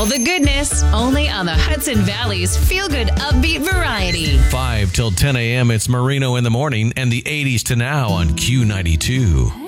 All the goodness, only on the Hudson Valley's feel-good upbeat variety. 5 till 10 a.m. It's Marino in the morning and the 80s to now on Q92.